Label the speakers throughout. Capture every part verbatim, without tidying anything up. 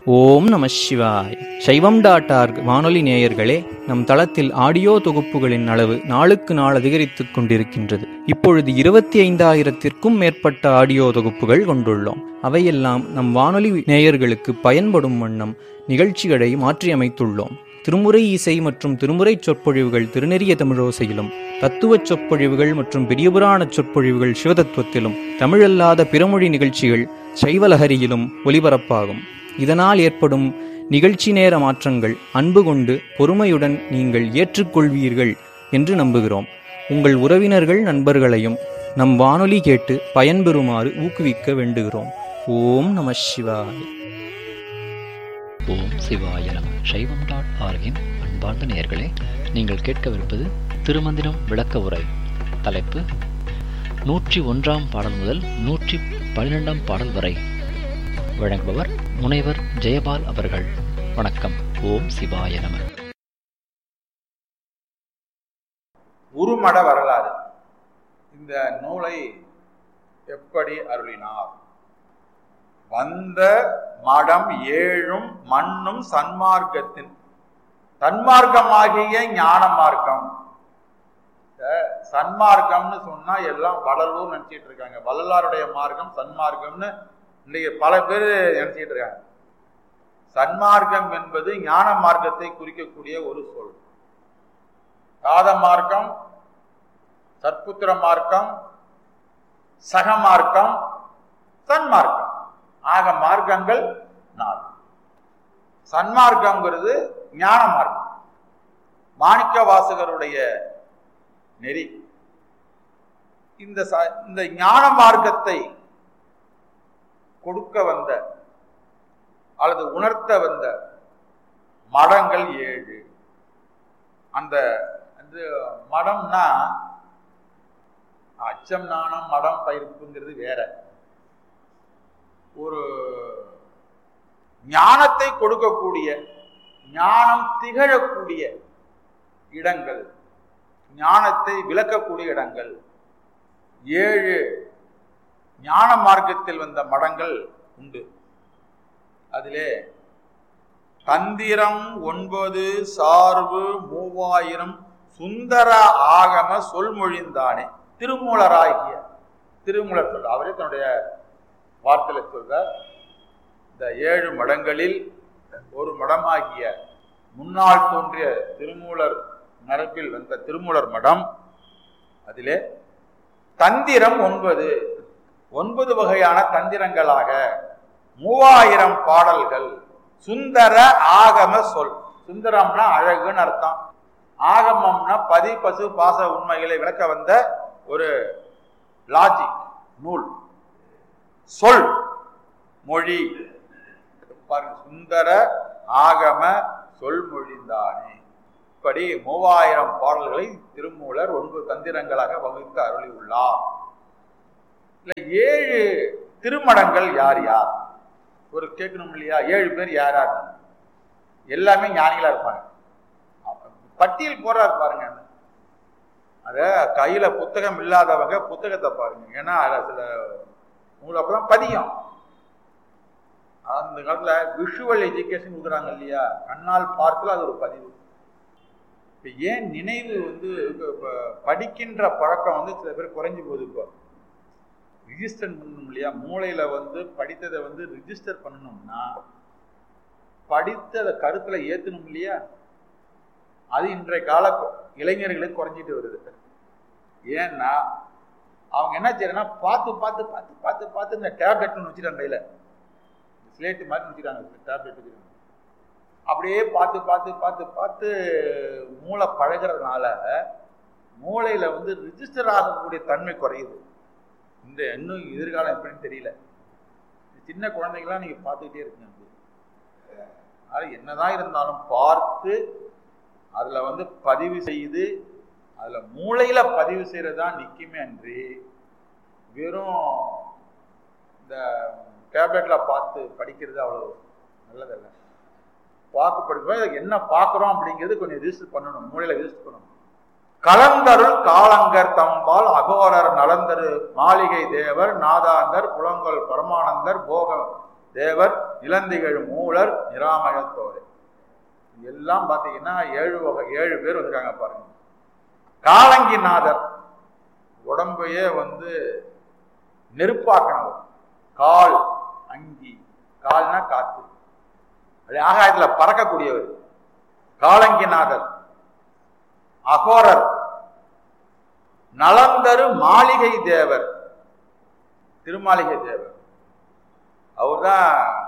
Speaker 1: ஓம் நம சிவாய். சைவம் டாட் ஆர்க் வானொலி நேயர்களே, நம் தளத்தில் ஆடியோ தொகுப்புகளின் அளவு நாளுக்கு நாள் அதிகரித்துக் கொண்டிருக்கின்றது. இப்பொழுது இருபத்தி ஐந்தாயிரத்திற்கும் மேற்பட்ட ஆடியோ தொகுப்புகள் கொண்டுள்ளோம். அவையெல்லாம் நம் வானொலி நேயர்களுக்கு பயன்படும் வண்ணம் நிகழ்ச்சிகளை மாற்றியமைத்துள்ளோம். திருமுறை இசை மற்றும் திருமுறை சொற்பொழிவுகள் திருநெறிய தமிழோசையிலும், தத்துவ சொற்பொழிவுகள் மற்றும் பெரியபுராண சொற்பொழிவுகள் சிவதத்துவத்திலும், தமிழல்லாத பிறமொழி நிகழ்ச்சிகள் சைவலஹரியிலும் ஒலிபரப்பாகும். இதனால் ஏற்படும் நிகழ்ச்சி நேர மாற்றங்கள் அன்பு கொண்டு பொறுமையுடன் நீங்கள் ஏற்றுக்கொள்வீர்கள் என்று நம்புகிறோம். உங்கள் உறவினர்கள் நண்பர்களையும் நம் வானொலி கேட்டு பயன்பெறுமாறு ஊக்குவிக்க வேண்டுகிறோம். ஓம் நம சிவாய.
Speaker 2: ஓம் சிவாய நம. சைவம் டாட் ஆர்கின் அன்பார்ந்த நேயர்களே, நீங்கள் கேட்கவிருப்பது திருமந்திரம் விளக்க உரை. தலைப்பு நூற்றி ஒன்றாம் பாடல் முதல் நூற்றி பன்னிரெண்டாம் பாடல் வரை. வழங்குபவர் முனைவர் ஜெயபால் அவர்கள். வணக்கம். ஓம் சிவாய நம.
Speaker 3: உருமட வரலாறு. இந்த நூலை எப்படி அருளினார்? வந்த மடம் ஏழும் மண்ணும் சன்மார்க்கத்தின் தன்மார்க்கமாகிய ஞான மார்க்கம். சன்மார்க்கம்னு சொன்னா எல்லாம் வடலூர் நினைச்சிட்டு இருக்காங்க. வள்ளலாருடைய மார்க்கம் சன்மார்க்கம்னு இன்னைக்கு பல பேர் நினைச்சிட்டு இருக்காங்க. சன்மார்க்கம் என்பது ஞான மார்க்கத்தை குறிக்கக்கூடிய ஒரு சொல். காத மார்க்கம், சற்புத்திர மார்க்கம், சகமார்க்கம், சன்மார்க்கம் ஆக மார்க்கங்கள் நாலு. சன்மார்க்கம்ங்கிறது ஞான மார்க்கம், மாணிக்க வாசகருடைய நெறி. இந்த இந்த ஞான மார்க்கத்தை கொடுக்க வந்த அல்லது உணர்த்த வந்த மடங்கள் ஏழு. அந்த மடம்னா அச்சம் நாணம் மடம் பயிர்ப்புங்கிறது வேற. ஒரு ஞானத்தை கொடுக்கக்கூடிய, ஞானம் திகழக்கூடிய இடங்கள், ஞானத்தை விளக்கக்கூடிய இடங்கள் ஏழு ஞான மார்க்கத்தில் வந்த மடங்கள் உண்டு. அதிலே தந்திரம் ஒன்பது, சார்பு மூவாயிரம், சுந்தர ஆகம சொல்மொழிந்தானே. திருமூலராகிய திருமூலர் சொல்ற, அவரே தன்னுடைய வார்த்தையில சொல்றார். இந்த ஏழு மடங்களில் ஒரு மடமாகிய முன்னாள் தோன்றிய திருமூலர் மரபில் வந்த திருமூலர் மடம். அதிலே தந்திரம் ஒன்பது, ஒன்பது வகையான தந்திரங்களாக மூவாயிரம் பாடல்கள், சுந்தர ஆகம சொல். சுந்தரம்னா அழகுன்னு அர்த்தம், ஆகமம்னா பதி பசு பாச உண்மைகளை விளக்க வந்த ஒரு லாஜிக் நூல். சொல் மொழி பாருங்க, சுந்தர ஆகம சொல் மொழிந்தானே. இப்படி மூவாயிரம் பாடல்களை திருமூலர் ஒன்பது தந்திரங்களாக வகுத்து அருளி உள்ளார். ஏழு திருமடங்கள் யார் யார் ஒரு கேட்கணும் இல்லையா? ஏழு பேர் யார் யார்? எல்லாமே ஞானிகளா இருப்பாங்க. பட்டியல் போறாரு பாருங்க. அத கையில புத்தகம் இல்லாதவங்க புத்தகத்தை பாருங்க. ஏன்னா அதுல சில உங்களுக்கு அப்பதான் பதியும். அந்த காலத்துல விஷுவல் எஜுகேஷன் கொடுக்குறாங்க இல்லையா, கண்ணால் பார்த்துல அது ஒரு பதிவு. இப்ப ஏன் நினைவு வந்து படிக்கின்ற பழக்கம் வந்து சில பேர் குறைஞ்சு போகுது. இப்போ ரிஜிஸ்டர் பண்ணணும் இல்லையா, மூளையில வந்து படித்ததை வந்து ரிஜிஸ்டர் பண்ணணும்னா படித்ததை கருத்துல ஏத்தணும் இல்லையா, அது இன்றைய கால இளைஞர்களுக்கு குறைஞ்சிட்டு வருது. ஏன்னா அவங்க என்ன செய்யறதுன்னா பார்த்து பார்த்து பார்த்து பார்த்து பார்த்து இந்த டேப்லெட்னு வச்சுட்டாங்க, கையில ஸ்லேட்டு மாதிரி வச்சுட்டாங்க, டேப்லெட் வச்சுருக்காங்க. அப்படியே பார்த்து பார்த்து பார்த்து பார்த்து மூளை பழகிறதுனால மூளையில வந்து ரிஜிஸ்டர் ஆகக்கூடிய தன்மை குறையுது. இந்த இன்னும் எதிர்காலம் எப்படின்னு தெரியல. சின்ன குழந்தைங்களாம் நீங்க பார்த்துக்கிட்டே இருக்குங்க. அது என்னதான் இருந்தாலும் பார்த்து அதுல வந்து பதிவு செய்து அதுல மூளையில பதிவு செய்யறதுதான் நிக்குமே அன்றி வெறும் இந்த டேப்லெட்ல பார்த்து படிக்கிறது அவ்வளவு நல்லதல்ல. பார்க்க படிக்கும் என்ன பார்க்கிறோம் அப்படிங்கிறது கொஞ்சம் ரிஜிஸ்டர் பண்ணணும், மூளையில ரிஜிஸ்டர் பண்ணணும். கலந்தருள் காலங்கர் தம்பால் அகோரர் நலந்தரு மாளிகை தேவர் நாதாந்தர் புலங்கல் பரமானந்தர் போக தேவர், இளந்திகழ் மூலர், நிராமயத்தோரே. எல்லாம் பார்த்தீங்கன்னா ஏழு வகை ஏழு பேர் வந்திருக்காங்க பாருங்க. காலங்கிநாதர், உடம்பையே வந்து நெருப்பாக்கணவர். கால் அங்கி, கால்னா காத்து, ஆகாயத்துல பறக்கக்கூடியவர் காலங்கிநாதர். அகோரர், நலந்தரு மாளிகை தேவர், திருமாளிகை தேவர். அவர்தான்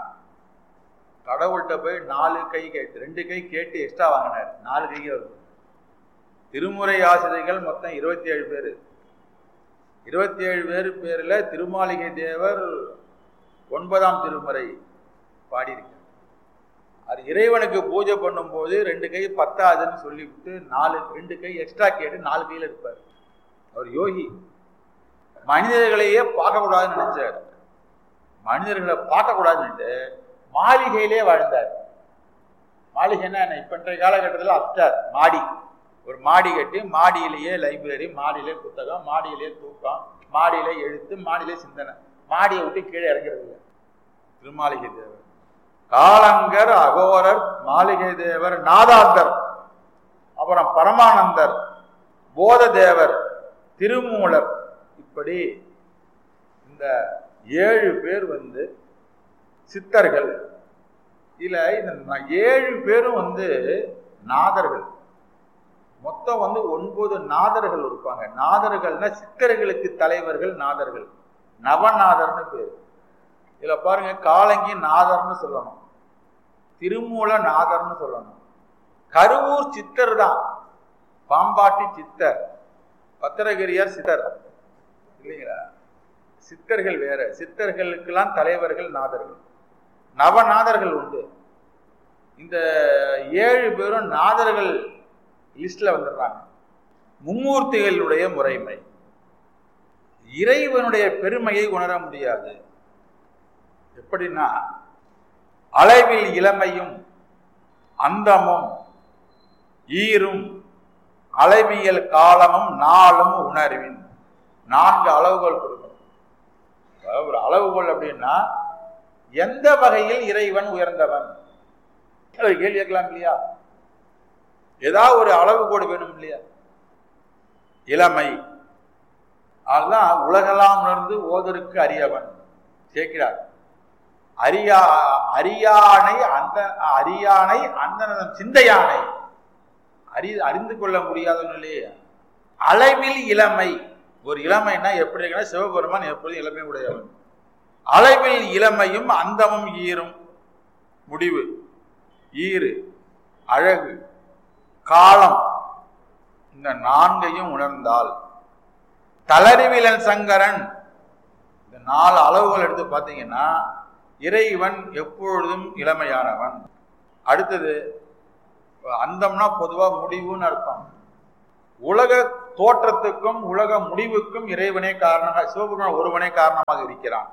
Speaker 3: கடவுள்கிட்ட போய் நாலு கை கேட்டு ரெண்டு கை கேட்டு எக்ஸ்ட்ரா வாங்கினார். நாலு கைக்கு வரும். திருமுறை ஆசிரியர்கள் மொத்தம் இருபத்தி ஏழு பேர். இருபத்தி ஏழு பேர் பேர்ல திருமாளிகை தேவர் ஒன்பதாம் திருமுறை பாடியிருக்கார். அது இறைவனுக்கு பூஜை பண்ணும் போது ரெண்டு கை பத்தாதுன்னு சொல்லிவிட்டு நாலு ரெண்டு கை எக்ஸ்ட்ரா கேட்டு நாலு கையில இருப்பார். அவர் யோகி. மனிதர்களையே பார்க்கக்கூடாதுன்னு நினைச்சார். மனிதர்களை பார்க்கக்கூடாதுன்னுட்டு மாளிகையிலே வாழ்ந்தார். மாளிகைன்னா என்ன? இப்ப இன்றைய காலகட்டத்தில் அப்டார் மாடி, ஒரு மாடி கட்டி மாடியிலேயே லைப்ரரி, மாடியிலே புத்தகம், மாடியிலே தூக்கம், மாடியிலே எழுத்து, மாடியிலே சிந்தனை. மாடியை விட்டு கீழே இறங்குறது இல்லை. திருமாளிகை தேவர், காலங்கர், அகோரர், மாளிகை தேவர், நாதாந்தர், அப்புறம் பரமானந்தர், போத தேவர், திருமூலர். இப்படி இந்த ஏழு பேர் வந்து சித்தர்கள். இதுல இந்த ஏழு பேரும் வந்து நாதர்கள். மொத்தம் வந்து ஒன்பது நாதர்கள் இருப்பாங்க. நாதர்கள்னா சித்தர்களுக்கு தலைவர்கள் நாதர்கள். நவநாதர்னு பேர். இதுல பாருங்க, காலங்கி நாதர்னு சொல்லணும், திருமூல நாதர்னு சொல்லணும். கருவூர் சித்தர் தான், பாம்பாட்டி சித்தர், பத்திரகிரியார் சித்தர் இல்லைங்களா? சித்தர்கள் வேற. சித்தர்களுக்கெல்லாம் தலைவர்கள் நாதர்கள். நவநாதர்கள் உண்டு. இந்த ஏழு பேரும் நாதர்கள் லிஸ்ட்ல வந்துடுறாங்க. மும்மூர்த்திகளுடைய முறைமை. இறைவனுடைய பெருமையை உணர முடியாது. எப்படின்னா, அளவில் இளமையும் அந்தமும் ஈரும் அளவியல் காலமும் நாளும் உணர்வின். நான்கு அளவுகோல் கொடுக்கணும். ஒரு அளவுகோல் அப்படின்னா, எந்த வகையில் இறைவன் உயர்ந்தவன் கேள்வி கேட்கலாம் இல்லையா? ஏதாவது ஒரு அளவுகோடு வேணும் இல்லையா? இளமை, அதுதான் உலகெல்லாம் உணர்ந்து ஓதருக்கு அறியவன் கேட்கிறார். அரியா அரியானை அந்த அரியானை அந்த சிந்தையானை அறி அறிந்து கொள்ள முடியாதவன் இல்லையா? அளவில் இளமை. ஒரு இளமைன்னா எப்படி இருக்குன்னா, சிவபெருமான் எப்பொழுதும் இளமை உடையவன். அளவில் இளமையும் அந்தமும் ஈரும். முடிவு, ஈறு, அழகு, காலம், இந்த நான்கையும் உணர்ந்தால் தளர்விலன் சங்கரன். இந்த நாலு அளவுகள் எடுத்து பார்த்தீங்கன்னா, இறைவன் எப்பொழுதும் இளமையானவன். அடுத்தது அந்தம்னா பொதுவா முடிவுன்னு அர்த்தம். உலக தோற்றத்துக்கும் உலக முடிவுக்கும் இறைவனே காரணமாக, சிவபெருமான் ஒருவனே காரணமாக இருக்கிறான்.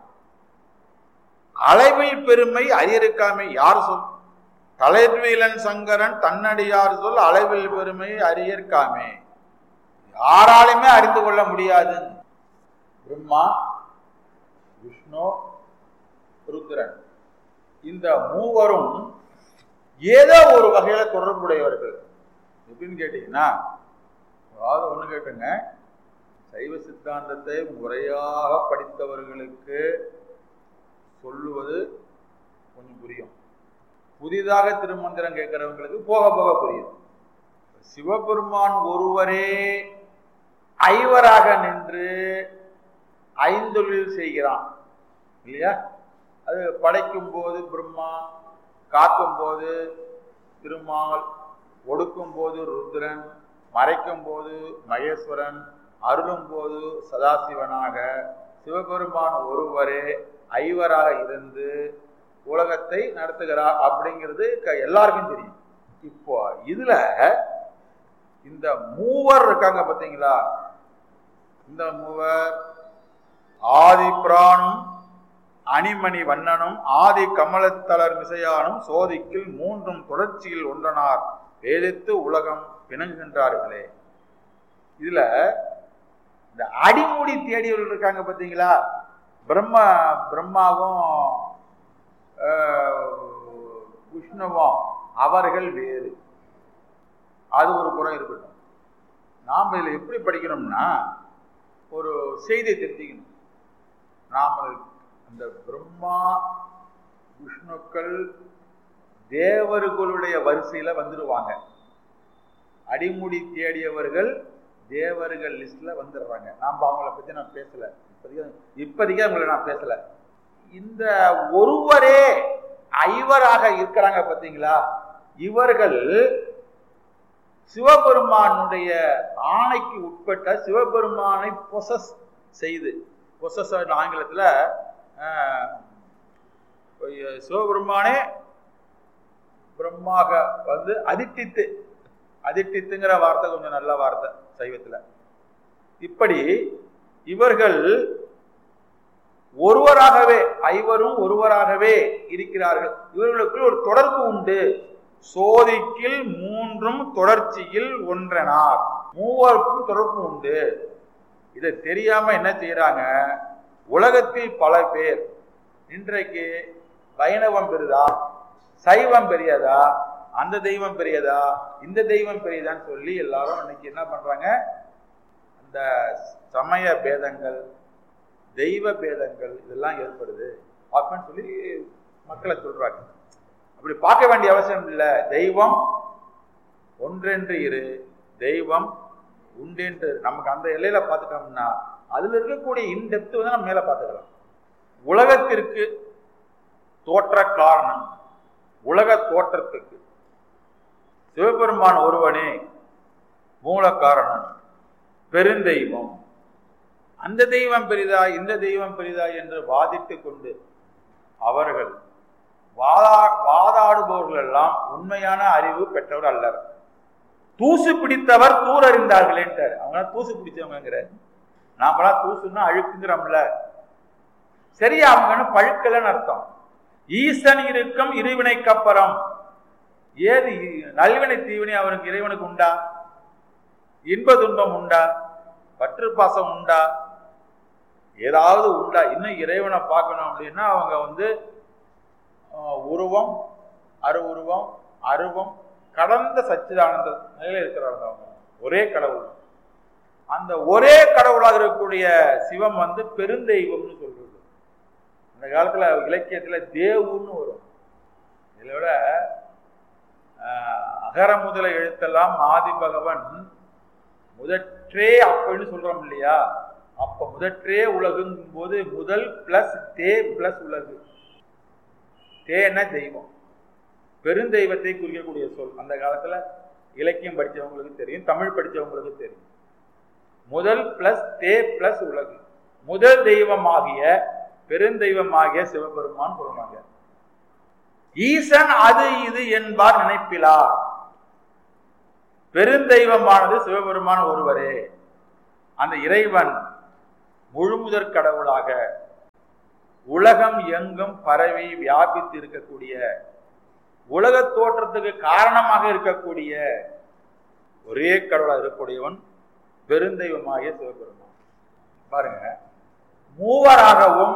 Speaker 3: அளவில் பெருமை அறியறுக்காமை. யார் சொல்? தளர்விலன் சங்கரன் தன்னடியார் சொல் அளவில் பெருமை அறியற்காமே. யாராலுமே அறிந்து கொள்ள முடியாது. பிரம்மா, விஷ்ணு, ருத்ரன், இந்த மூவரும் ஏதோ ஒரு வகையில தொடர்புடையவர்கள். எப்படின்னு கேட்டீங்கன்னா, அதாவது ஒண்ணு கேட்டுங்க, சைவ சித்தாந்தத்தை முறையாக படித்தவர்களுக்கு சொல்லுவது கொஞ்சம் புரியும். புதிதாக திருமந்திரம் கேட்கிறவங்களுக்கு போக போக புரியும். சிவபெருமான் ஒருவரே ஐவராக நின்று ஐந்தொழில் செய்கிறான் இல்லையா? அது படைக்கும் போது பிரம்மா, காக்கும் போது திருமால், ஒடுக்கும் போது ருத்ரன், மறைக்கும் போது மகேஸ்வரன், அருளும் போது சதாசிவனாக சிவபெருமான் ஒருவரே ஐவராக இருந்து உலகத்தை நடத்துகிறார் அப்படிங்கிறது எல்லாருக்கும் தெரியும். இப்போ இதுல இந்த மூவர் இருக்காங்க பார்த்தீங்களா? இந்த மூவர் ஆதி பிரானும் அணிமணி வண்ணனும் ஆதி கமலத்தளர் மிசையானும் சோதிக்கில் மூன்றும் தொடர்ச்சியில் ஒன்றனார் வேதித்து உலகம் பிணங்குகின்றார்களே. இதுல இந்த அடிமுடி தேடியவர்கள் இருக்காங்க பார்த்தீங்களா? பிரம்மா பிரம்மாவும் விஷ்ணுவும் அவர்கள் வேறு. அது ஒரு புறம் இருக்கட்டும். நாம் இதில் எப்படி படிக்கணும்னா ஒரு செய்தியை தெரிஞ்சுக்கணும். நாம் அந்த பிரம்மா விஷ்ணுக்கள் தேவர்களுடைய வரிசையில வந்துடுவாங்க. அடிமுடி தேடியவர்கள் தேவர்கள் லிஸ்ட்ல வந்துடுறாங்க. நாம் அவங்கள பத்தி நான் பேசல, இப்போதைக்கு இப்போதைக்கு அவங்கள நான் பேசல. இந்த ஒருவரே ஐவராக இருக்கிறாங்க பார்த்தீங்களா, இவர்கள் சிவபெருமானுடைய ஆணைக்கு உட்பட்ட சிவபெருமானை பொசஸ் செய்து, பொசஸ் ஆங்கிலத்தில் சிவபெருமானே பிரம்மாக வந்து அதிட்டித்து, அதிட்டித்துங்கிற வார்த்தை கொஞ்சம் நல்ல வார்த்தை சைவத்தில். இப்படி இவர்கள் ஒருவராகவே, ஐவரும் ஒருவராகவே இருக்கிறார்கள். இவர்களுக்குள் ஒரு தொடர்பு உண்டு. சோதிக்கில் மூன்றும் தொடர்ச்சியில் ஒன்றனார். மூவருக்கும் தொடர்பு உண்டு. இதை தெரியாம என்ன செய்யறாங்க, உலகத்தில் பல பேர் இன்றைக்கு வைணவம் பெரிதா, சைவம் பெரியதா, அந்த தெய்வம் பெரியதா, இந்த தெய்வம் பெரியதான்னு சொல்லி எல்லாரும் இன்னைக்கு என்ன பண்றாங்க, அந்த சமய பேதங்கள், தெய்வ பேதங்கள் இதெல்லாம் ஏற்படுது அப்படின்னு சொல்லி மக்களை சொல்றாங்க. அப்படி பார்க்க வேண்டிய அவசியம் இல்லை. தெய்வம் ஒன்றென்று இரு, தெய்வம் உண்டென்று நமக்கு அந்த எல்லையில பார்த்துட்டோம்னா அதுல இருக்கக்கூடிய இன்டெப்த் வந்து நம்ம மேல பார்த்துக்கலாம். உலகத்திற்கு தோற்ற காரணம், உலக தோற்றத்துக்கு சிவபெருமான் ஒருவனே மூல காரணம், பெருந்தெய்வம். அந்த தெய்வம் பெரிதா, இந்த தெய்வம் பெரிதா என்று வாதிட்டு கொண்டு அவர்கள் வாதா வாதாடுபவர்கள் எல்லாம் உண்மையான அறிவு பெற்றவர் அல்லர். தூசு பிடித்தவர் தூர் அறிந்தார்கள் என்றார். அவங்க தூசு பிடிச்சவங்கிற, நாமெல்லாம் தூசுன்னா அழுக்குங்கிறோம்ல, சரியா அவங்க பழுக்கலன்னு அர்த்தம். ஈசன் இருக்கும் இருவினைக்கு அப்புறம் ஏது நல்வினை தீவினை அவனுக்கு இறைவனுக்கு உண்டா? இன்ப துன்பம் உண்டா? பற்று பாசம் உண்டா? ஏதாவது உண்டா? இன்னும் இறைவனை பார்க்கணும் அப்படின்னா அவங்க வந்து உருவம், அருவுருவம், அருவம் கடந்த சச்சிதானந்த நிலையில இருக்கிறாங்க. அவங்க ஒரே கடவுள். அந்த ஒரே கடவுளாக இருக்கக்கூடிய சிவம் வந்து பெருந்தெய்வம்னு சொல்றது. அந்த காலத்துல இலக்கியத்துல தேவுன்னு வரும். இதை விட அகர முதல எழுத்தெல்லாம் ஆதி பகவன் முதற்றே அப்படின்னு சொல்றோம் இல்லையா? அப்ப முதற்றே உலகுங்கும் போது முதல் பிளஸ் தே பிளஸ் உலகு. தேன தெய்வம், பெருந்தெய்வத்தை குறிக்கக்கூடிய சொல். அந்த காலத்துல இலக்கியம் படிச்சவங்களுக்கு தெரியும், தமிழ் படிச்சவங்களுக்கு தெரியும். முதல் பிளஸ் தே பிளஸ் உலகு. முதல் தெய்வமாகிய பெருந்தெய்வமாகிய சிவபெருமான் சொல்றாங்க. ஈசன் அது இது என்பார் நினைப்பிலா. பெருந்தெய்வமானது சிவபெருமான் ஒருவரே. அந்த இறைவன் முழுமுதற் கடவுளாக உலகம் எங்கும் பரவி வியாபித்து இருக்கக்கூடிய, உலக தோற்றத்துக்கு காரணமாக இருக்கக்கூடிய ஒரே கடவுளாக இருக்கக்கூடியவன் பெருந்தெய்வமாகிய சிவபெருமான். பாருங்க, மூவராகவும்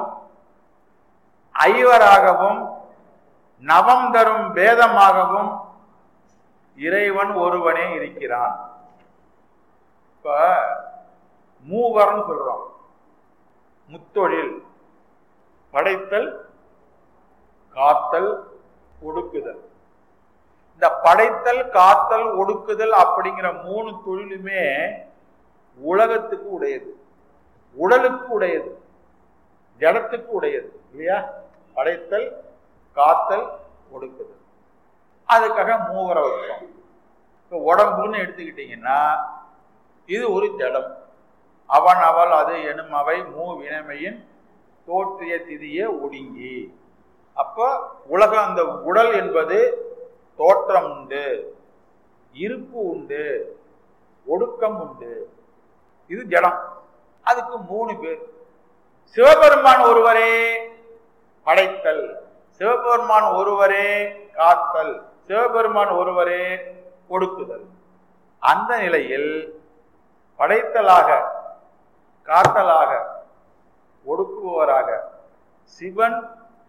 Speaker 3: ஐவராகவும் நவம் தரும் வேதமாகவும் இறைவன் ஒருவனே இருக்கிறான். இப்ப மூவர்னு சொல்றோம். முத்தொழில், படைத்தல், காத்தல், ஒடுக்குதல். இந்த படைத்தல், காத்தல், ஒடுக்குதல் அப்படிங்கிற மூணு தொழிலுமே உலகத்துக்கு உடையது, உடலுக்கு உடையது, ஜடத்துக்கு உடையது இல்லையா? படைத்தல், காத்தல், ஒடுக்குதல். அதுக்காக மூவரை வச்சோம். இப்போ உடம்புன்னு எடுத்துக்கிட்டீங்கன்னா இது ஒரு ஜடம். அவன் அவள் அது எனும் அவை மூ வினைமையின் தோற்றிய திதிய ஒடுங்கி. அப்ப உலகம், அந்த உடல் என்பது தோற்றம் உண்டு, இருப்பு உண்டு, ஒடுக்கம் உண்டு. இது ஜடம். அதுக்கு மூணு பேர். சிவபெருமான் ஒருவரே படைத்தல், சிவபெருமான் ஒருவரே காத்தல், சிவபெருமான் ஒருவரே ஒடுக்குதல். அந்த நிலையில் படைத்தலாக, காத்தலாக, ஒடுக்குபவராக சிவன்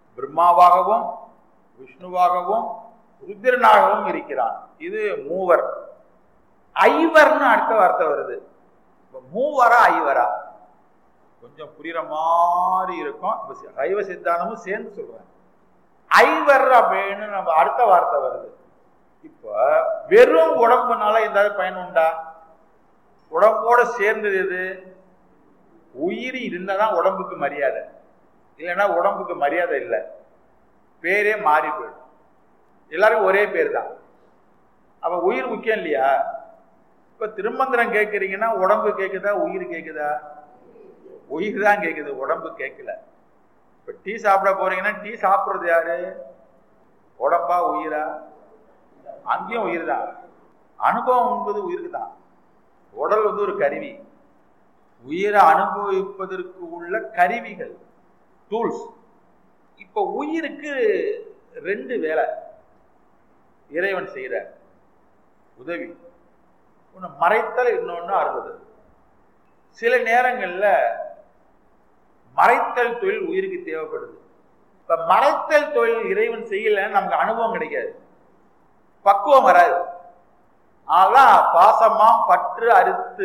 Speaker 3: பிரம்மாவாகவும் விஷ்ணுவாகவும் ருத்ரனாகவும் இருக்கிறான். இது மூவர். ஐவர்னு அடுத்த வார்த்தை வருது. மூவரா ஐவரா கொஞ்சம் புரியுற மாதிரி இருக்கும். சைவ சித்தாந்தமும் சேர்ந்து சொல்றேன். ஐவர் அப்படின்னு நம்ம அடுத்த வார்த்தை வருது. இப்ப வெறும் உடம்புனால எதாவது பயன் உண்டா? உடம்போட சேர்ந்தது எது? உயிர் இருந்தாதான் உடம்புக்கு மரியாதை, இல்லைன்னா உடம்புக்கு மரியாதை இல்லை, பேரே மாறி போயிடும். எல்லாரும் ஒரே பேர் தான். அப்ப உயிர் முக்கியம் இல்லையா? இப்ப திருமந்திரம் கேட்கறீங்கன்னா உடம்பு கேட்குதா உயிர் கேட்குதா? உயிர் தான் கேட்குது, உடம்பு கேட்கல. இப்ப டீ சாப்பிட போறீங்கன்னா டீ சாப்பிடுறது யாரு? உடம்பா உயிரா? அங்கேயும் உயிர் தான். அனுபவம் என்பது உயிருக்கு தான். உடல் வந்து ஒரு கருவி. உயிரை அனுபவிப்பதற்கு உள்ள கருவிகள், டூல்ஸ். இப்ப உயிருக்கு ரெண்டு வேலை இறைவன் செய்யற உதவி. ஒன்று மறைத்தல், இன்னொன்று அருளுதல். சில நேரங்கள்ல மறைத்தல் தொழில் உயிருக்கு தேவைப்படுது. இப்ப மறைத்தல் தொழில் இறைவன் செய்யலன்னு நமக்கு அனுபவம் கிடைக்காது, பக்குவம் வராது. ஆனா பாசமா பற்று அறுத்து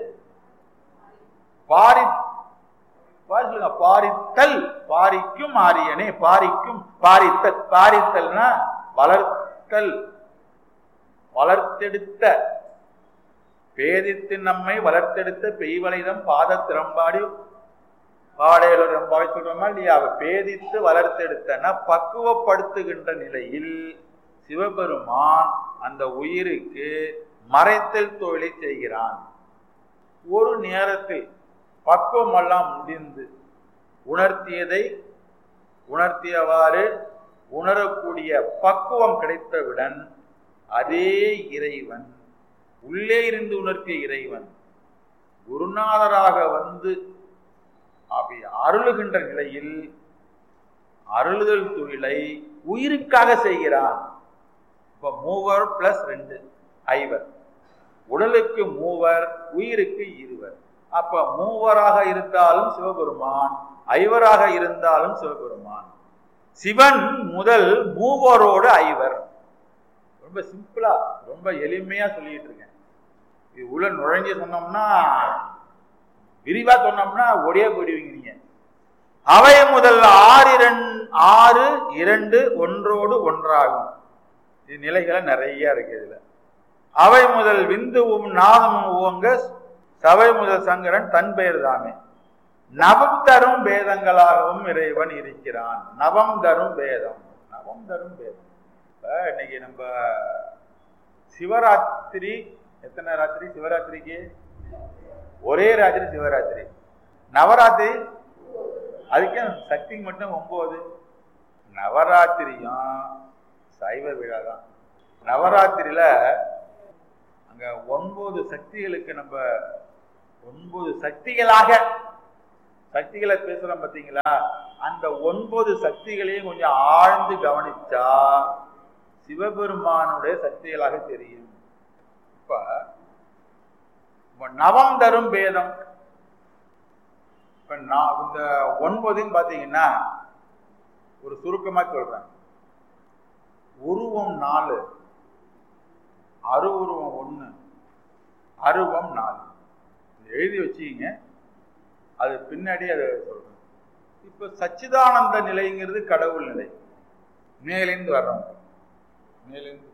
Speaker 3: பாரி சொல்லுங்க பாரித்தல், பாரிக்கும் ஆரியனே, பாரிக்கும் பாரித்தல். பாரித்தல்னா வளர்த்தல், வளர்த்தெடுத்த, பேதித்து நம்மை வளர்த்தெடுத்த பெய்வளைதம் பாத திறம்பாடி பாடையில ரொம்பாடி சொல்றோமா இல்லையா? அவ பேதித்து வளர்த்தெடுத்தனா பக்குவப்படுத்துகின்ற நிலையில் சிவபெருமான் அந்த உயிருக்கு மறைத்தல் தொழிலை செய்கிறான். ஒரு நேரத்தில் பக்குவமெல்லாம் முடிந்து உணர்த்தியதை உணர்த்தியவாறு உணரக்கூடிய பக்குவம் கிடைத்தவுடன் அதே இறைவன், உள்ளே இருந்து உணர்த்திய இறைவன் குருநாதராக வந்து அப்படி அருளுகின்ற நிலையில் அருளுதல் தொழிலை உயிருக்காக செய்கிறான். இப்ப மூவர் பிளஸ் ரெண்டு ஐவர். உடலுக்கு மூவர், உயிருக்கு இருவர். அப்ப மூவராக இருந்தாலும் சிவபெருமான், ஐவராக இருந்தாலும் சிவபெருமான். சிவன் முதல் மூவரோடு ஐவர். ரொம்ப சிம்பிளா ரொம்ப எளிமையா சொல்லிட்டு இருக்கேன். இது உள்ள நுழைஞ்சு சொன்னோம்னா, விரிவா சொன்னோம்னா ஒரே போயிடுவீங்க நீங்க. அவை முதல் ஆறு ஆறு இரண்டு ஒன்றோடு ஒன்றாகும். இது நிலைகளை நிறைய இருக்கு இதுல. அவை முதல் விந்துவும் நாதமும் ஓங்க சபை முதல் சங்கரன் தன் பெயர் தாமே. நவம் தரும் பேதங்களாகவும் இறைவன் இருக்கிறான். நவம் தரும் பேதம், நவம் தரும் பேதம். இன்னைக்கு நம்ம சிவராத்திரி, எத்தனை ராத்திரி சிவராத்திரிக்கு? ஒரே ராத்திரி சிவராத்திரி. நவராத்திரி அதுக்கே சக்தி மட்டும் ஒன்பது. நவராத்திரியும் சைவ விழா தான். நவராத்திரியில அங்க ஒன்பது சக்திகளுக்கு நம்ம ஒன்பது சக்திகளாக சக்திகளை பேசுறோம் பார்த்தீங்களா? அந்த ஒன்பது சக்திகளையும் கொஞ்சம் ஆழ்ந்து கவனிச்சா சிவபெருமானுடைய சக்திகளாக தெரியும். இப்ப நவம் தரும் பேதம். இப்ப நான் இந்த ஒன்பதுன்னு பாத்தீங்கன்னா ஒரு சுருக்கமா சொல்றேன். உருவம் நாலு, அருவுருவம் ஒண்ணு, அருவம் நாலு. எழுதி வச்சுக்கிங்க, அது பின்னாடி அதை சொல்றேன். இப்ப சச்சிதானந்த நிலைங்கிறது கடவுள் நிலை. மேலிருந்து வர்றோம். மேலிருந்து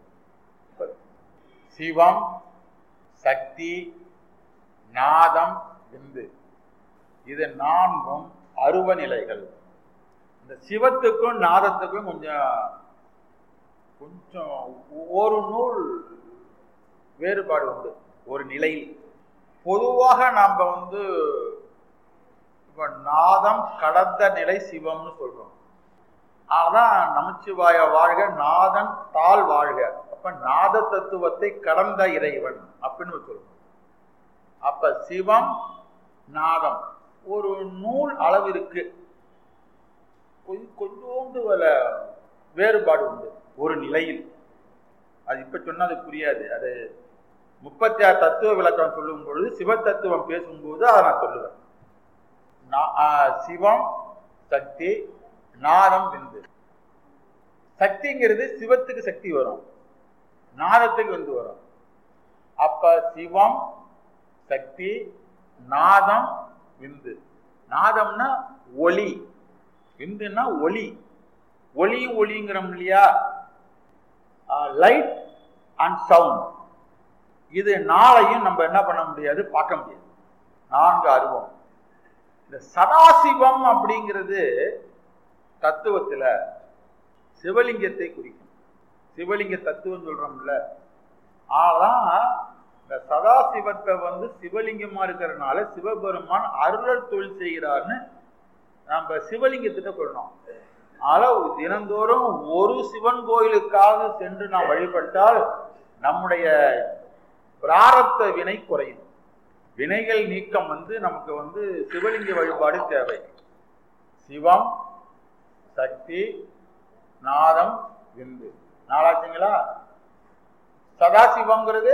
Speaker 3: சிவம், சக்தி, நாதம், விந்து, இது நான்கும் அருவ நிலைகள். இந்த சிவத்துக்கும் நாதத்துக்கும் கொஞ்சம் கொஞ்சம் ஒரு நூல் வேறுபாடு உண்டு. ஒரு நிலையில் பொதுவாக நாம் வந்து இப்ப நாதம் கடந்த நிலை சிவம்னு சொல்றோம். ஆனா நமச்சிவாய வாழ்க, நாதன் தாழ் வாழ்க. அப்ப நாத தத்துவத்தை கடந்த இறைவன் அப்படின்னு சொல்றோம். அப்ப சிவம் நாதம் ஒரு நூல் அளவிற்கு கொஞ்சோண்டு வேறுபாடு உண்டு ஒரு நிலையில். அது இப்ப சொன்னா அது புரியாது. அது முப்பத்தி ஆறு தத்துவ விளக்கம் சொல்லும் பொழுது, சிவ தத்துவம் பேசும்போது அதை நான் சொல்லுவேன். சிவம், சக்தி, நாதம் விந்து. சக்திங்கிறது சிவத்துக்கு சக்தி வரும், நாதத்துக்கு விந்து வரும். அப்ப சிவம் சக்தி, நாதம் விந்து. நாதம்னா ஒளி, விந்துன்னா ஒளி. ஒளியும் ஒளிங்கிறோம் இல்லையா, லைட் அண்ட் சவுண்ட். இது நாளையும் நம்ம என்ன பண்ண முடியாது, பார்க்க முடியாது. நான்கு அருவம். இந்த சதாசிவம் அப்படிங்கிறது தத்துவத்துல சிவலிங்கத்தை குறிக்கும். சிவலிங்க தத்துவம் சொல்றோம்ல, ஆனா இந்த சதாசிவத்தை வந்து சிவலிங்கமா இருக்கிறதுனால சிவபெருமான் அருளல் தொழில் செய்கிறார்னு நம்ம சிவலிங்கத்திட்ட சொல்லணும். ஆனால் தினந்தோறும் ஒரு சிவன் கோயிலுக்காக சென்று நாம் வழிபட்டால் நம்முடைய பிராரப்த வினை குறையும். வினைகள் நீக்கம் வந்து நமக்கு வந்து சிவலிங்க வழிபாடு தேவை. சிவம் சக்தி நாதம் விந்து நாளாச்சுங்களா. சதாசிவங்கிறது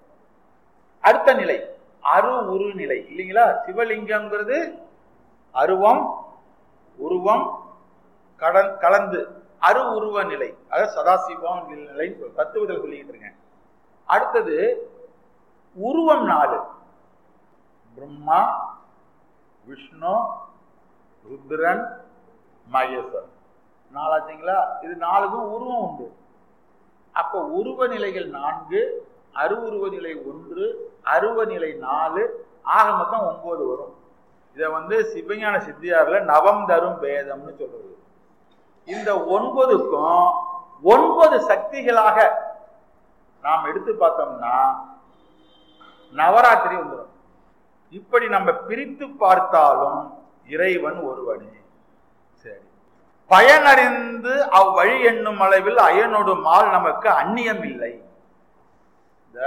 Speaker 3: அடுத்த நிலை, அரு உரு நிலை இல்லைங்களா. சிவலிங்கம்ங்கிறது அருவம் உருவம் கடன் கலந்து அரு உருவ நிலை, அதாவது சதாசிவம் நிலை தத்துவத்தில் சொல்லிக்கிட்டு இருக்கேன். அடுத்தது உருவம் நாலு, பிரம்மா விஷ்ணு ருத்ரன் மகேஸ்வரன் நாலாச்சுங்களா. இது நாலுக்கும் உருவம் உண்டு. அப்ப உருவ நிலைகள் நான்கு, அருவுருவ நிலை ஒன்று, அருவ நிலை நாலு, ஆக மொத்தம் ஒன்பது வரும். இதை வந்து சிவஞான சித்தியார்ல நவம் தரும் பேதம்னு சொல்றது. இந்த ஒன்பதுக்கும் ஒன்பது சக்திகளாக நாம் எடுத்து பார்த்தோம்னா நவராத்திரி வந்துடும். இப்படி நம்ம பிரித்து பார்த்தாலும் இறைவன் ஒருவனே. சரி, பயனறிந்து அவ்வழி என்னும் அளவில் அயனோடு மால் நமக்கு அந்நியம் இல்லை. இந்த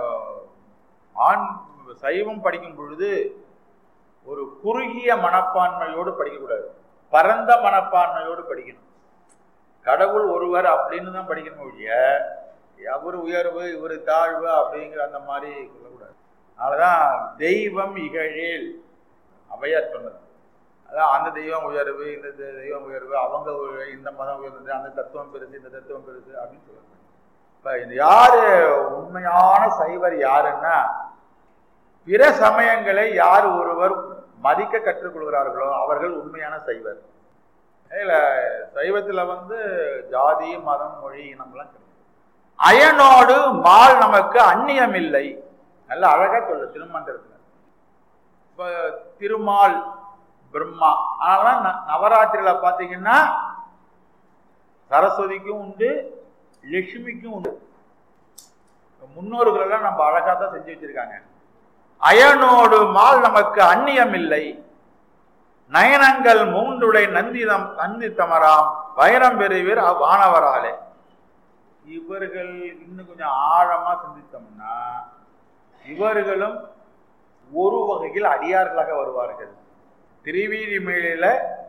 Speaker 3: ஆண் சைவம் படிக்கும் பொழுது ஒரு குறுகிய மனப்பான்மையோடு படிக்கக்கூடாது, பரந்த மனப்பான்மையோடு படிக்கணும். கடவுள் ஒருவர் அப்படின்னு தான் படிக்கணும் ஒழிய அவர் உயர்வு இவர் தாழ்வு அப்படிங்கிற அந்த மாதிரி சொல்லக்கூடாது. அதனாலதான் தெய்வம் இகழேல் அவையார் சொன்னது. அதான் அந்த தெய்வம் உயர்வு இந்த தெய்வம் உயர்வு, அவங்க இந்த மதம் உயர்ந்தது, அந்த தத்துவம் பெருசு இந்த தத்துவம் பெருசு அப்படின்னு சொல்லுவாங்க. இப்ப இது யாரு உண்மையான சைவர் யாருன்னா, பிற சமயங்களை யார் ஒருவர் மதிக்க கற்றுக்கொள்கிறார்களோ அவர்கள் உண்மையான சைவர். இல்ல சைவத்துல வந்து ஜாதி மதம் மொழி இனம்லாம் கிடையாது. அயனோடு மால் நமக்கு அந்நியம் இல்லை. நல்ல அழகா சொல்ல திருமந்திரத்துல. இப்ப திருமால் பிரம்மா, அதனால நவராத்திரியில பாத்தீங்கன்னா சரஸ்வதிக்கும் உண்டு லட்சுமிக்கும் உண்டு. முன்னோர்கள் எல்லாம் நம்ம அழகா தான் செஞ்சு வச்சிருக்காங்க. அயனோடு மால் நமக்கு அந்நியம் இல்லை. நயனங்கள் மூன்றுடை நந்திதம் நந்தி தமராம் வைரம் பெறுவீர் அவ்வானவராலே. இவர்கள் இன்னும் கொஞ்சம் ஆழமா சிந்தித்தோம்னா இவர்களும் ஒரு வகையில் அடியார்களாக வருவார்கள். திருவீதி மேல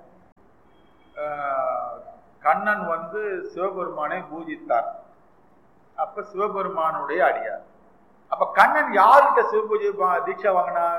Speaker 3: கண்ணன் வந்து சிவபெருமானை பூஜித்தார். அப்ப சிவபெருமானுடைய அடியார். அப்ப கண்ணன் யார்கிட்ட சிவபூஜை தீட்சை வாங்கினார்?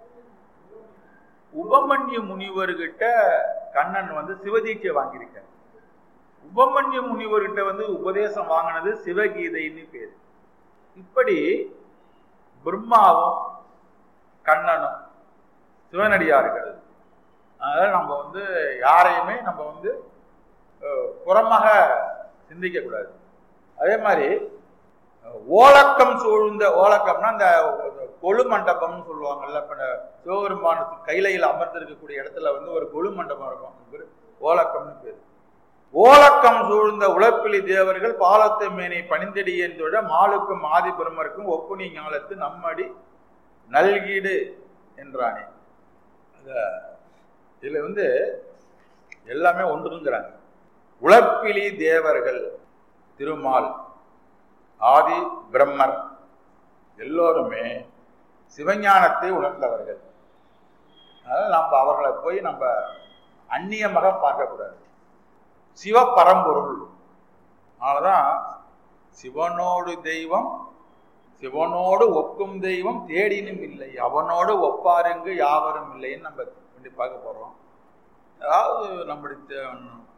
Speaker 3: உபமன்யு முனிவர்கிட்ட கண்ணன் வந்து சிவதீட்சை வாங்கியிருக்கார். உபமன்யு முனிவர்கிட்ட வந்து உபதேசம் வாங்கினது சிவகீதைன்னு பேரு. இப்படி பிரம்மாவும் கண்ணனும் சிவனடியார்கள். அதனால நம்ம வந்து யாரையுமே நம்ம வந்து புறமாக சிந்திக்க கூடாது. அதே மாதிரி ஓலக்கம் சூழ்ந்த, ஓலக்கம்னா இந்த கொழு மண்டபம்னு சொல்லுவாங்கல்ல. இப்ப சிவபெருமானத்துக்கு கைலையில் அமர்ந்திருக்கக்கூடிய இடத்துல வந்து ஒரு கொழு மண்டபம் இருக்கும், ஓலக்கம்னு பேரு. ஓலக்கம் சூழ்ந்த உழப்பிலி தேவர்கள் பாலத்தை மேனை பணிந்தடியென்றோட மாலுக்கும் ஆதி பெருமருக்கும் ஒப்புனி ஞாலத்து நம்மடி நல்கீடு என்றானே. இதுல வந்து எல்லாமே ஒன்றுங்கிறாங்க. உழப்பிலி தேவர்கள், திருமால், ஆதி பிரம்மர் எல்லோருமே சிவஞானத்தை உணர்ந்தவர்கள். அதனால நம்ம அவர்களை போய் நம்ம அந்நியமாக பார்க்கக்கூடாது. சிவபரம்பொருள். அதனாலதான் சிவனோடு தெய்வம் சிவனோடு ஒக்கும் தெய்வம் தேடினும் இல்லை, அவனோடு ஒப்பாருங்கு யாவரும் இல்லைன்னு நம்ம பார்க்க போறோம். அதாவது நம்முடைய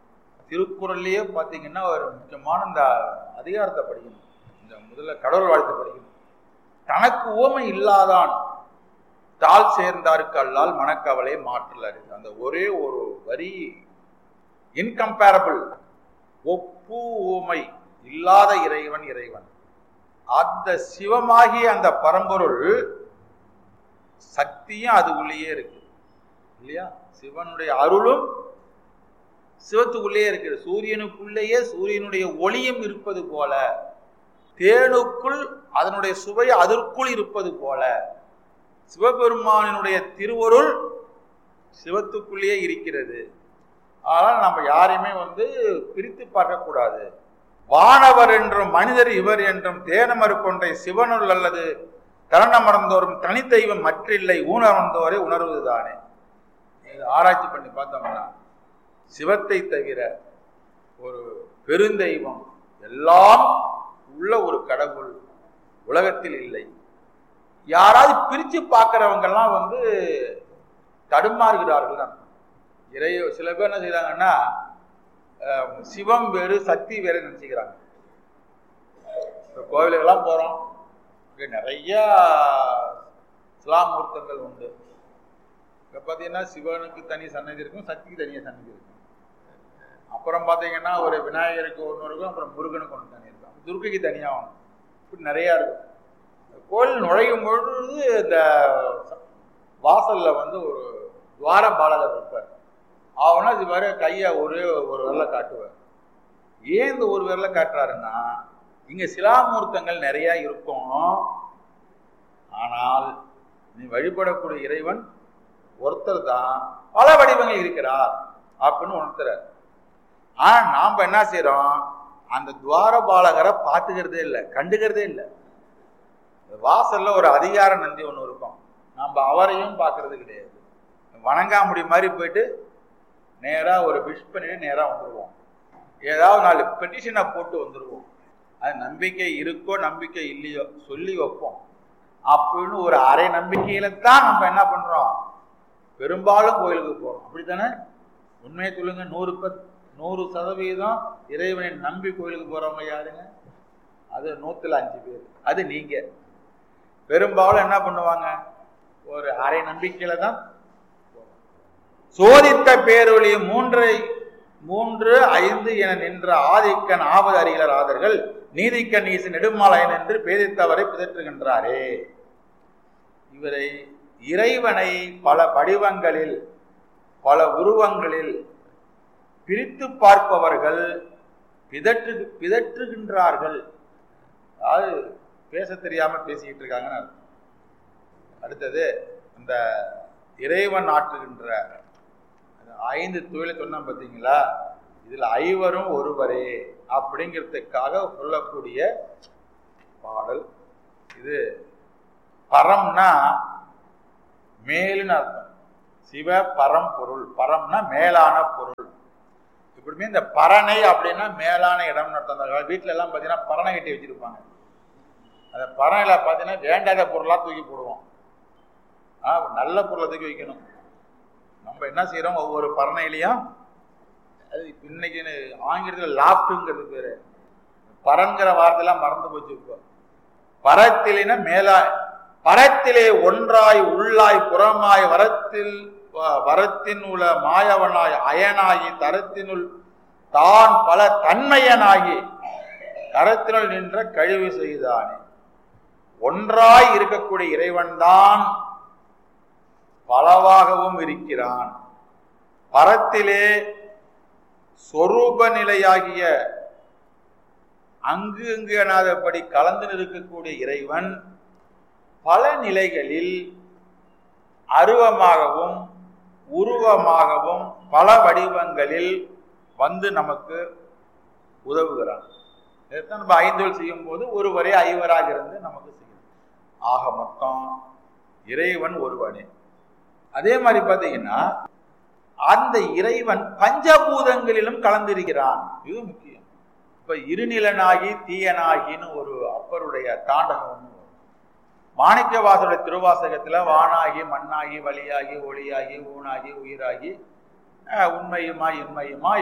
Speaker 3: திருக்குறள்லயே பார்த்தீங்கன்னா ஒரு முக்கியமான இந்த அதிகாரத்தை படிக்கணும். இந்த முதல்ல கடவுள் வாழ்த்து படிக்கணும். தனக்கு ஓமை இல்லாதான் தாள் சேர்ந்தாருக்கு அல்லால் மனக்கவலை மாற்றல் அறிந்து. அந்த ஒரே ஒரு வரி இன்கம்பேரபிள், ஒப்பு ஓமை இல்லாத இறைவன் இறைவன். அந்த சிவமாகிய அந்த பரம்பொருள் சக்தியும் அதுக்குள்ளேயே இருக்கு இல்லையா? சிவனுடைய அருளும் சிவத்துக்குள்ளேயே இருக்குது. சூரியனுக்குள்ளேயே சூரியனுடைய ஒளியும் இருப்பது போல, தேனுக்குள் அதனுடைய சுவை அதற்குள் இருப்பது போல, சிவபெருமானினுடைய திருவருள் சிவத்துக்குள்ளேயே இருக்கிறது. ஆனால் நம்ம யாரையுமே வந்து பிரித்து பார்க்கக்கூடாது. வானவர் என்றும் மனிதர் இவர் என்றும் தேனமறு கொன்றை சிவனுள் அல்லது தரணமர்ந்தோறும் தனித்தெய்வம் மற்றில்லை ஊனமர்ந்தோரை உணர்வதுதானே. ஆராய்ச்சி பண்ணி பார்த்தோம்னா சிவத்தை தவிர ஒரு பெருந்தெய்வம் எல்லாம் உள்ள ஒரு கடவுள் உலகத்தில் இல்லை. யாராவது பிரித்து பார்க்கிறவங்கெல்லாம் வந்து தடுமாறுகிறார்கள். இறை சில பேர் என்ன செய்யறாங்கன்னா சிவம் வேறு சக்தி வேறு நினைச்சுக்கிறாங்க. இப்போ கோவிலுக்கெல்லாம் போகிறோம், இங்கே நிறைய சிலாமூர்த்தங்கள் உண்டு. இப்போ பார்த்தீங்கன்னா சிவனுக்கு தனி சன்னதி இருக்கும், சக்திக்கு தனியாக சன்னதி இருக்கும். அப்புறம் பார்த்தீங்கன்னா ஒரு விநாயகருக்கு ஒன்று இருக்கும், அப்புறம் முருகனுக்கு ஒன்று தனி இருக்கும், துர்க்கைக்கு தனியாக ஒன்று, இப்படி நிறையா இருக்கும். கோவில் நுழையும் பொழுது இந்த வாசலில் வந்து ஒரு துவார பாலகர் இருப்பார். அவனா இது வர கையை ஒரே ஒரு விரலை காட்டுவார். ஏன் இந்த ஒரு விரலை காட்டுறாருன்னா, இங்கே சிலாமூர்த்தங்கள் நிறையா இருக்கும், ஆனால் நீ வழிபடக்கூடிய இறைவன் ஒருத்தர் தான், பல வடிவங்கள் இருக்கிறார் அப்படின்னு உணர்த்துறார். ஆனால் நாம் என்ன செய்கிறோம், அந்த துவார பாலகரை பார்த்துக்கிறதே இல்லை, கண்டுக்கிறதே இல்லை. வாசல்ல ஒரு அதிகார நந்தி ஒன்று இருக்கும், நம்ம அவரையும் பார்க்கறது கிடையாது. வணங்காமுடி மாதிரி போயிட்டு நேராக ஒரு விஷ் பண்ணிட்டு நேராக வந்துடுவோம். ஏதாவது நாலு பெட்டிஷனை போட்டு வந்துடுவோம். அது நம்பிக்கை இருக்கோ நம்பிக்கை இல்லையோ சொல்லி வைப்போம். அப்படின்னு ஒரு அரை நம்பிக்கையில தான் நம்ம என்ன பண்றோம், பெரும்பாலும் கோயிலுக்கு போறோம். அப்படித்தானே? உண்மையை சொல்லுங்க, நூறு பத் நூறு சதவீதம் இறைவனை நம்பி கோயிலுக்கு போறவங்க யாருங்க? அது நூத்துல அஞ்சு பேர், அது நீங்க. பெரும்பாலும் என்ன பண்ணுவாங்க, ஒரு அரை நம்பிக்கையில தான். சோதித்த பேரொளி மூன்றை மூன்று ஐந்து என நின்ற ஆதிக்கன் ஆவது அறிகளர் ஆதர்கள் நீதிக்கன் ஈசு நெடுமாலையன் என்று பேதித்தவரை பிதற்றுகின்றாரே. இவரை இறைவனை பல வடிவங்களில் பல உருவங்களில் பிரித்து பார்ப்பவர்கள் பிதற்று பிதற்றுகின்றார்கள். அதாவது பேச தெரியாம பேசிக்கிட்டு இருக்காங்கன்னு அர்த்தம். அடுத்தது இந்த இறைவன் ஆற்றுகின்ற ஐந்து தொழிலை சொன்ன பார்த்தீங்களா, இதுல ஐவரும் ஒருவரே அப்படிங்கிறதுக்காக சொல்லக்கூடிய பாடல் இது. பரம்னா மேலுன்னு அர்த்தம். சிவ பரம் பொருள், பரம்னா மேலான பொருள். இப்படிமே இந்த பரணை அப்படின்னா மேலான இடம்னு அர்த்தம். அந்த வீட்டுல எல்லாம் பார்த்தீங்கன்னா பரணை கட்டி வச்சிருப்பாங்க. அந்த பரணையில பார்த்தீங்கன்னா வேண்டாத பொருளா தூக்கி போடுவோம். ஆஹ் நல்ல பொருளை தூக்கி வைக்கணும். நம்ம என்ன செய்யறோம், ஒவ்வொரு பரணையிலையும் அது இன்னைக்கு ஆங்கிலத்தில் லாப்டுங்கிறது பேரு. பரன்கிற வார்த்தையெல்லாம் மறந்து போச்சு. இப்போ பரத்திலேனா மேலா, பரத்திலே ஒன்றாய் உள்ளாய் புறமாய் வரத்தில் வரத்தின் உள்ள மாயவனாய் அயனாகி தரத்தினுள் தான் பல தன்மையனாகி கரத்தினுள் நின்ற கழிவு செய்தானே. ஒன்றாய் இருக்கக்கூடிய இறைவன் தான் பலவாகவும் இருக்கிறான். பரத்திலே சொரூப நிலையாகிய அங்கு அங்கு எனாதபடி கலந்து இருக்கக்கூடிய இறைவன் பல நிலைகளில் அருவமாகவும் உருவமாகவும் பல வடிவங்களில் வந்து நமக்கு உதவுகிறான். இதைத்தான் நம்ம ஐந்தொழில் செய்யும் போது ஒருவரே ஐவராக இருந்து நமக்கு செய்யணும். ஆக மொத்தம் இறைவன் ஒருவனே. அதே மாதிரி பார்த்தீங்கன்னா அந்த இறைவன் பஞ்சபூதங்களிலும் கலந்திருக்கிறான். இது முக்கியம். இப்ப இருநிலனாகி தீயனாகின்னு ஒரு அப்பருடைய தாண்டகம் ஒன்று. மாணிக்க வாசருடைய திருவாசகத்துல வானாகி மண்ணாகி வழியாகி ஒளியாகி ஊனாகி உயிராகி உண்மையுமாய் இன்மையுமாய்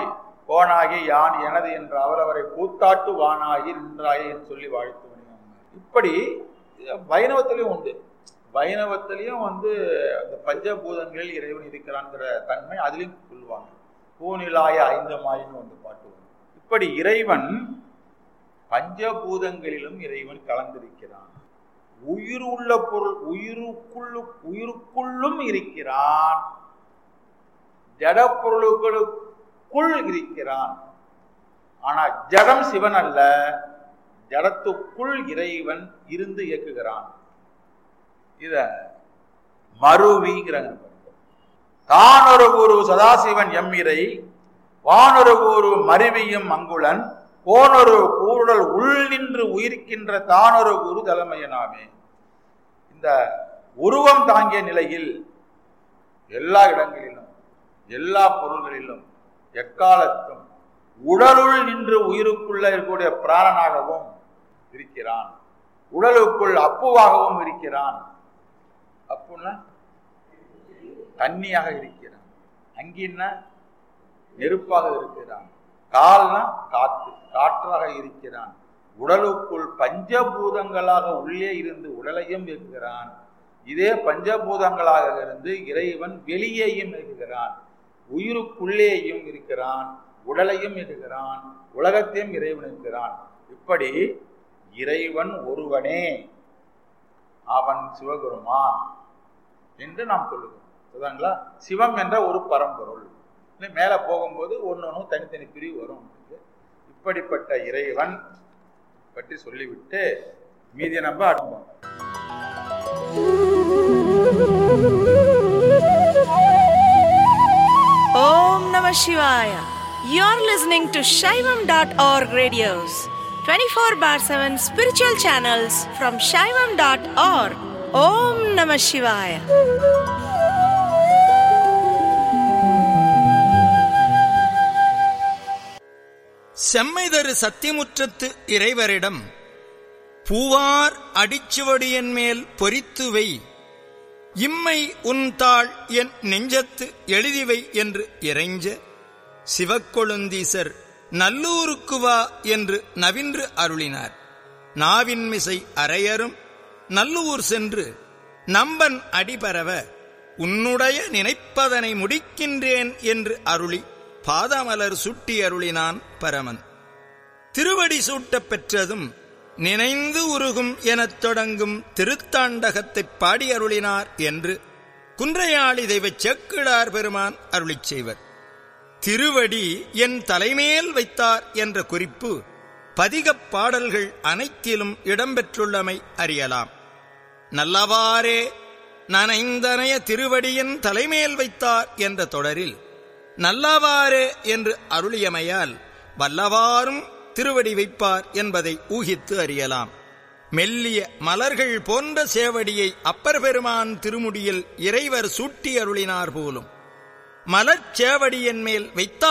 Speaker 3: கோனாகி யான் எனது என்ற அவரவரை கூத்தாட்டு வானாகி நின்றாயே என்று சொல்லி வாழ்த்து வணிகம். இப்படி வைணவத்திலையும் உண்டு. வைணவத்திலையும் வந்து அந்த பஞ்சபூதங்களில் இறைவன் இருக்கிறான்ங்கிற தன்மை அதுலேயும் சொல்லுவாங்க. பூநிலாய ஐந்தமாயின்னு வந்து பாட்டு வரும். இப்படி இறைவன் பஞ்சபூதங்களிலும் இறைவன் கலந்திருக்கிறான். உயிர் உள்ள பொருள் உயிருக்குள்ளு உயிருக்குள்ளும் இருக்கிறான், ஜட பொருளுக்குள் இருக்கிறான். ஆனா ஜடம் சிவன் அல்ல, ஜடத்துக்குள் இறைவன் இருந்து இயக்குகிறான். இத மருவிங்கிறாங்க. தானொரு குரு சதாசிவன் எம்மிரை வானொரு குரு மருவியும் அங்குளன் போனொரு கூடல் உள் நின்று உயிர்க்கின்ற தானொரு குரு தலைமையனாமே. இந்த உருவம் தாங்கிய நிலையில் எல்லா இடங்களிலும் எல்லா பொருள்களிலும் எக்காலத்தும் உடலுள் நின்று உயிருக்குள்ள இருக்கக்கூடிய பிராணனாகவும் இருக்கிறான், உடலுக்குள் அப்புவாகவும் இருக்கிறான். அப்புன்னா தண்ணியாக இருக்கிறான், அங்கின்னா நெருப்பாக இருக்கிறான், கால்னா காற்று காற்றாக இருக்கிறான். உடலுக்குள் பஞ்சபூதங்களாக உள்ளே இருந்து உடலையும் இருக்கிறான். இதே பஞ்சபூதங்களாக இருந்து இறைவன் வெளியேயும் இருக்கிறான், உயிருக்குள்ளேயும் இருக்கிறான், உடலையும் இருக்கிறான், உலகத்தையும் இறைவன் இருக்கிறான். இப்படி இறைவன் ஒருவனே, அவன் சிவபெருமான் என்று நாம் சொல்லுகிறோம். சொல்லுங்களா? சிவம் என்ற ஒரு பரம்பொருள். மேலே போகும்போது ஒன்று ஒன்று தனித்தனி பிரிவு வரும். இப்படிப்பட்ட இறைவன் பற்றி சொல்லிவிட்டு மீதியை நம்ம அனுபவம்.
Speaker 4: Om Namah Shivaya. You're listening to Shaivam dot org radios, twenty-four bar seven spiritual channels from Shaivam dot org. Om Namah Shivaya.
Speaker 5: செம்மைதரு சத்தியமுற்றத்து இறைவரிடம் பூவார் அடிச்சுவடியன் மேல் பொறித்துவை இம்மை உன் தாள் என் நெஞ்சத்து எழுதிவை என்று இறைஞ்ச சிவக்கொழுந்தீசர் நல்லூருக்கு வா என்று நவின்று அருளினார். நாவின்மிசை அரையரும் நல்லூர் சென்று நம்பன் அடிபரவ உன்னுடைய நினைப்பதனை முடிக்கின்றேன் என்று அருளி பாதமலர் சுட்டி அருளினான் பரமன். திருவடி சூட்டப் பெற்றதும் நினைந்து உருகும் எனத் தொடங்கும் திருத்தாண்டகத்தைப் பாடி அருளினார் என்று குன்றையாளி தெய்வச் சேக்கிழார் பெருமான் அருளிச் செய்வர். திருவடி என் தலைமேல் வைத்தார் என்ற குறிப்பு பதிகப் பாடல்கள் அனைத்திலும் இடம்பெற்றுள்ளமை அறியலாம். நல்லவாறே நனைந்தனைய திருவடியின் தலைமேல் வைத்தார் என்ற தொடரில் நல்லவாறே என்று அருளியமையால் வல்லவாறும் திருவடி வைப்பார் என்பதை ஊகித்து அறியலாம். மெல்லிய மலர்கள் போன்ற சேவடியை அப்பர் பெருமான் திருமுடியில் இறைவர் சூட்டி அருளினார் போலும் மலர்ச்சேவடியின் மேல் வைத்தார்